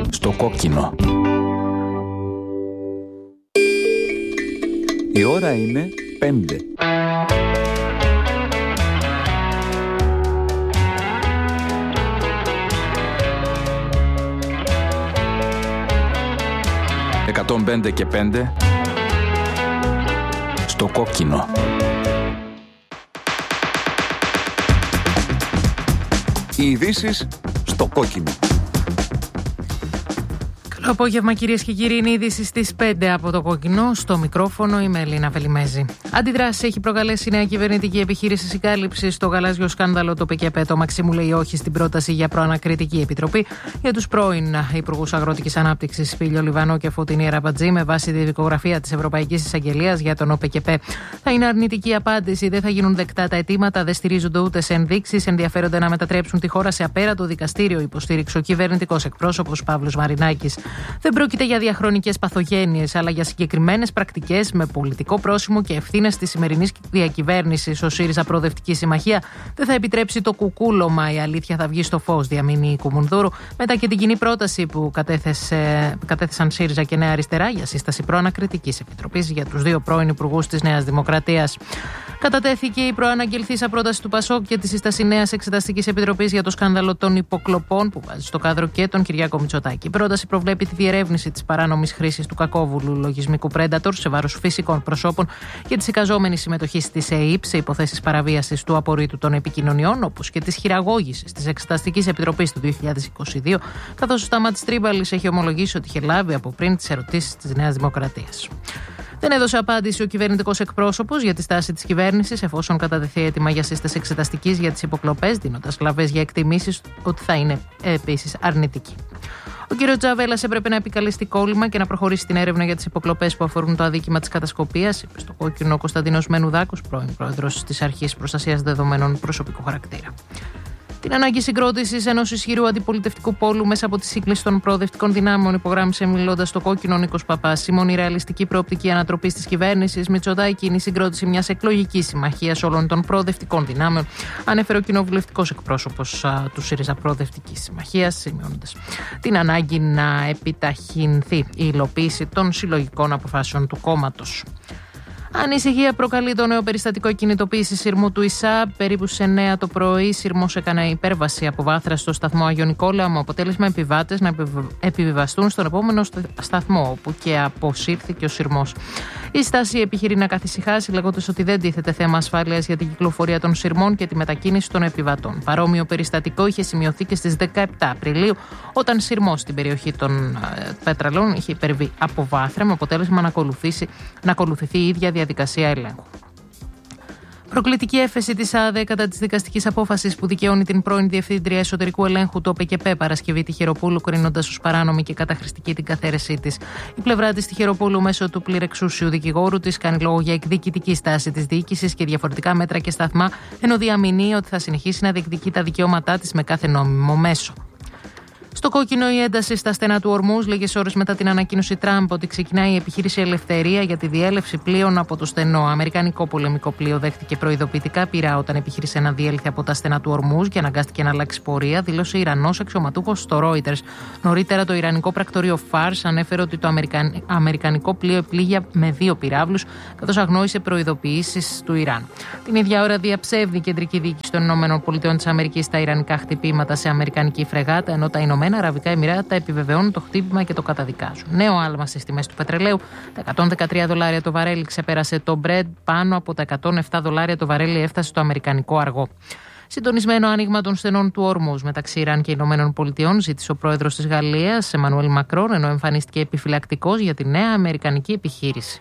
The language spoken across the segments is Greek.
Στο κόκκινο. Η ώρα είναι 5. «105 και 5» στο κόκκινο. Οι ειδήσεις στο κόκκινο. Καλό απόγευμα, κυρίες και κύριοι. Είναι η είδηση στις 5 από το κόκκινο. Στο μικρόφωνο είμαι Ελίνα Βελιμέζη. Αντιδράσεις έχει προκαλέσει η νέα κυβερνητική επιχείρηση συγκάλυψης στο γαλάζιο σκάνδαλο του ΠΚΠ. Το Μαξίμου λέει όχι στην πρόταση για προανακριτική επιτροπή για τους πρώην υπουργούς αγροτικής ανάπτυξης Σπύλιο Λιβανό και Φωτεινή Ραμπατζή με βάση τη δικογραφία της Ευρωπαϊκής Εισαγγελίας για τον ΟΠΚΠ. Θα είναι αρνητική απάντηση, δεν θα γίνουν δεκτά τα αιτήματα, δεν στηρίζονται ούτε σε ενδείξεις, ενδιαφέρονται να μετατρέψουν τη χώρα σε απέραντο δικαστήριο, υποστήριξε ο κυβερνητικός εκπρόσωπος Παύλος Μαρινάκης. Δεν πρόκειται για διαχρονικές παθογένειες, αλλά για συγκεκριμένες πρακτικές με πολιτικό πρόσημο και ευθύνες της σημερινής διακυβέρνησης. Ο ΣΥΡΙΖΑ Προοδευτική Συμμαχία δεν θα επιτρέψει το κουκούλωμα. Η αλήθεια θα βγει στο φως, διαμείνει η Κουμουνδούρου, μετά και την κοινή πρόταση που κατέθεσαν ΣΥΡΙΖΑ και Νέα Αριστερά για σύσταση προανακριτικής επιτροπής για τους δύο πρώην υπουργούς της Νέας Δημοκρατίας. Κατατέθηκε η προαναγγελθήσα πρόταση του ΠΑΣΟΚ για τη σύσταση νέας εξεταστικής επιτροπής για το σκάνδαλο των υποκλοπών που βάζει στο κάδρο και τον Κυριάκο Μητσοτάκη. Η πρόταση προβλέπει τη διερεύνηση της παράνομης χρήσης του κακόβουλου λογισμικού Predator σε βάρος φυσικών προσώπων και της εικαζόμενη συμμετοχής της ΕΕΠ σε υποθέσεις παραβίασης του απορρίτου των επικοινωνιών, όπως και της χειραγώγησης της Εξεταστικής Επιτροπής του 2022, καθώς ο Σταμάτης Τρίμπαλης έχει ομολογήσει ότι είχε λάβει από πριν τις ερωτήσεις της Νέας Δημοκρατίας. Δεν έδωσε απάντηση ο κυβερνητικός εκπρόσωπος για τη στάση της κυβέρνησης, εφόσον κατατεθεί αίτημα για σύσταση εξεταστικής για τις υποκλοπές, δίνοντας λαβές για εκτιμήσεις ότι θα είναι επίσης αρνητική. Ο κ. Τζαβέλας έπρεπε να επικαλεστεί κόλλημα και να προχωρήσει την έρευνα για τις υποκλοπές που αφορούν το αδίκημα της κατασκοπίας, είπε στο κόκκινο ο Κωνσταντίνος Μενουδάκος, πρώην πρόεδρος της Αρχής Προστασίας Δεδομένων Προσωπικού Χαρακτήρα. Την ανάγκη συγκρότησης ενός ισχυρού αντιπολιτευτικού πόλου μέσα από τη σύγκληση των προοδευτικών δυνάμεων υπογράμμισε μιλώντας στο κόκκινο ο Νίκος Παπάς. Η μόνη ρεαλιστική προοπτική ανατροπής της κυβέρνησης Μητσοτάκη είναι η συγκρότηση μιας εκλογικής συμμαχίας όλων των προοδευτικών δυνάμεων, ανέφερε ο κοινοβουλευτικός εκπρόσωπος του ΣΥΡΙΖΑ Προοδευτικής Συμμαχίας, σημειώνοντας την ανάγκη να επιταχυνθεί η υλοποίηση των συλλογικών αποφάσεων του κόμματος. Ανησυχία προκαλεί το νέο περιστατικό κινητοποίηση σειρμού του ΙΣΑ. Περίπου σε 9 το πρωί, σειρμός έκανε υπέρβαση από Βάθρα στο σταθμό Άγιο Νικόλαο, με αποτέλεσμα επιβάτες να επιβιβαστούν στον επόμενο σταθμό, όπου και αποσύρθηκε ο σειρμός. Η στάση επιχειρεί να καθησυχάσει, λέγοντας ότι δεν τίθεται θέμα ασφάλειας για την κυκλοφορία των σειρμών και τη μετακίνηση των επιβατών. Παρόμοιο περιστατικό είχε σημειωθεί και στις 17 Απριλίου, όταν σειρμός στην περιοχή των Πέτραλων είχε υπερβεί από Βάθρα, με αποτέλεσμα να ακολουθηθεί η ίδια διαδικασία ελέγχου. Προκλητική έφεση της ΑΔΕ κατά της δικαστικής απόφασης που δικαιώνει την πρώην Διευθύντρια Εσωτερικού Ελέγχου του ΟΠΚΠ Παρασκευή Τυχεροπούλου, κρίνοντας ως παράνομη και καταχρηστική την καθαίρεσή της. Η πλευρά της Τυχεροπούλου, μέσω του πληρεξούσιου δικηγόρου της, κάνει λόγο για εκδικητική στάση της διοίκησης και διαφορετικά μέτρα και σταθμά, ενώ διαμηνύει ότι θα συνεχίσει να διεκδικεί τα δικαιώματά της με κάθε νόμιμο μέσο. Στο κόκκινο, η ένταση στα στενά του Ορμούζ, λίγες ώρες μετά την ανακοίνωση Τραμπ ότι ξεκινάει η επιχείρηση Ελευθερία για τη διέλευση πλοίων από το στενό. Αμερικανικό πολεμικό πλοίο δέχτηκε προειδοποιητικά πυρά όταν επιχείρησε να διέλθει από τα στενά του Ορμούζ και αναγκάστηκε να αλλάξει πορεία, δήλωσε Ιρανός αξιωματούχος στο Reuters. Νωρίτερα, το Ιρανικό πρακτορείο Fars ανέφερε ότι το αμερικανικό πλοίο επλήγει με 2 πυράβλους, καθώς αγνόησε προειδοποιήσεις του Ιράν. Την ίδια ώρα, διαψεύδει η κεντρική διοίκηση των ΗΠΑ τα ιρανικά χτυπήματα σε αμερικανική φρεγάτα, ενώ τα Ηνωμένα Αραβικά Εμιράτα επιβεβαιώνουν το χτύπημα και το καταδικάζουν. Νέο άλμα στις τιμές του πετρελαίου. Τα $113 το βαρέλι ξεπέρασε το Brent, πάνω από τα $107 το βαρέλι έφτασε στο αμερικανικό αργό. Συντονισμένο άνοιγμα των στενών του Ορμούζ μεταξύ Ιράν και Ηνωμένων Πολιτειών ζήτησε ο πρόεδρος της Γαλλίας, Εμμανουέλ Μακρόν, ενώ εμφανίστηκε επιφυλακτικός για τη νέα αμερικανική επιχείρηση.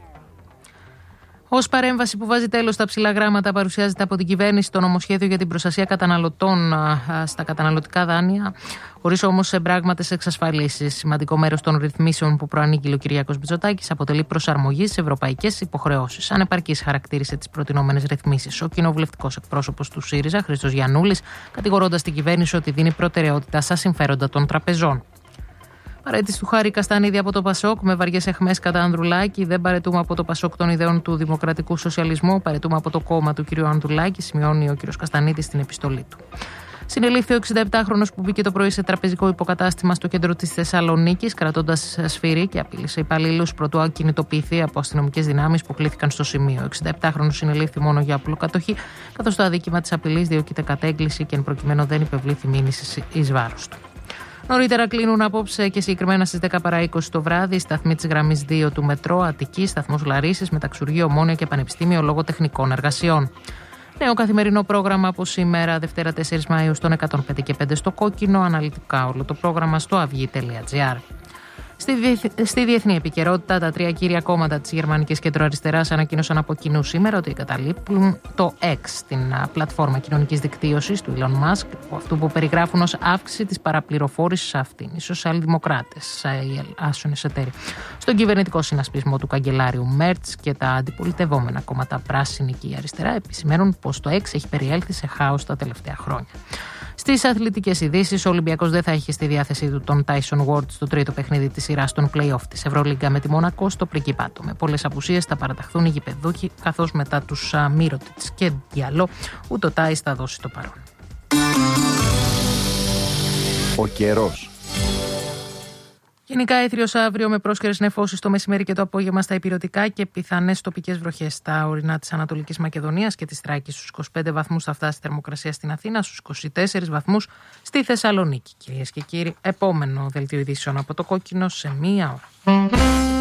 Ως παρέμβαση που βάζει τέλος στα ψηλά γράμματα, παρουσιάζεται από την κυβέρνηση το νομοσχέδιο για την προστασία καταναλωτών στα καταναλωτικά δάνεια, χωρίς όμως εμπράγματες εξασφαλίσεις. Σημαντικό μέρος των ρυθμίσεων που προανήγγειλε ο Κυριάκος Μητσοτάκης αποτελεί προσαρμογή στις ευρωπαϊκές υποχρεώσεις. Ανεπαρκής χαρακτήρισε τις προτινόμενες ρυθμίσεις ο κοινοβουλευτικός εκπρόσωπος του ΣΥΡΙΖΑ, Χρήστος Γιαννούλης, κατηγορώντας την κυβέρνηση ότι δίνει προτεραιότητα στα συμφέροντα των τραπεζών. Παρέτηση του Χάρη Καστανίδη από το ΠΑΣΟΚ με βαριές αιχμές κατά Ανδρουλάκη. Δεν παρετούμε από το ΠΑΣΟΚ των ιδεών του δημοκρατικού σοσιαλισμού. Παρετούμε από το κόμμα του κ. Ανδρουλάκη, σημειώνει ο κ. Καστανίδης στην επιστολή του. Συνελήφθη ο 67χρονος που μπήκε το πρωί σε τραπεζικό υποκατάστημα στο κέντρο της Θεσσαλονίκης, κρατώντας σφυρί και απείλησε υπαλλήλους προτού ακινητοποιηθεί από αστυνομικές δυνάμεις που κλήθηκαν στο σημείο. Ο 67χρονος συνελήφθη μόνο για απλοκατοχή, καθώς το αδίκημα της απειλής διώκεται κατέγκληση και εν προκειμένου δεν υπευλήθη μήνυση εις βάρος του. Νωρίτερα κλείνουν απόψε και συγκεκριμένα στις 10 παρά 20 το βράδυ οι σταθμοί της γραμμής 2 του Μετρό, Αττική, σταθμός Λαρίσης, Μεταξουργείο, Ομόνια και Πανεπιστήμιο λόγω τεχνικών εργασιών. Νέο καθημερινό πρόγραμμα από σήμερα, Δευτέρα 4 Μαΐου, στον 105 και 5 στο Κόκκινο. Αναλυτικά όλο το πρόγραμμα στο avi.gr. Στη διεθνή επικαιρότητα, τα τρία κύρια κόμματα της γερμανικής κεντροαριστεράς ανακοίνωσαν από κοινού σήμερα ότι εγκαταλείπουν το X, την πλατφόρμα κοινωνικής δικτύωσης του Elon Musk, αυτού που περιγράφουν ως αύξηση της παραπληροφόρησης αυτήν. Οι σοσιαλδημοκράτες, οι άσονες εταίροι, στον κυβερνητικό συνασπισμό του καγκελάριου Μέρτς και τα αντιπολιτευόμενα κόμματα Πράσινη και η Αριστερά επισημαίνουν πως το X έχει περιέλθει σε χάος τα τελευταία χρόνια. Στις αθλητικές ειδήσεις, ο Ολυμπιακός δεν θα έχει στη διάθεσή του τον Tyson Ward στο τρίτο παιχνίδι της σειράς των play-off της Ευρωλίγκα με τη Μονακό στο Πρικυπάτο. Με πολλές απουσίες θα παραταχθούν οι γηπεδούχοι, καθώς μετά τους Μύρωτιτς και Διαλό, ούτε ο Τάις θα δώσει το παρόν. Ο καιρός. Γενικά έθριος αύριο με πρόσκαιρες νεφώσεις το μεσημέρι και το απόγευμα στα ηπειρωτικά και πιθανές τοπικές βροχές στα ορεινά της Ανατολικής Μακεδονίας και της Θράκης. Στους 25 βαθμούς θα φτάσει η θερμοκρασία στην Αθήνα, στους 24 βαθμούς στη Θεσσαλονίκη. Κυρίες και κύριοι, επόμενο δελτίο ειδήσεων από το Κόκκινο σε μία ώρα.